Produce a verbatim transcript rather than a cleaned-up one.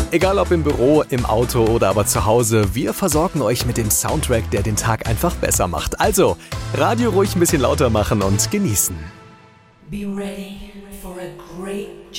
Egal ob im Büro, im Auto oder aber zu Hause, wir versorgen euch mit dem Soundtrack, der den Tag einfach besser macht. Also, Radio ruhig ein bisschen lauter machen und genießen. Be ready for a great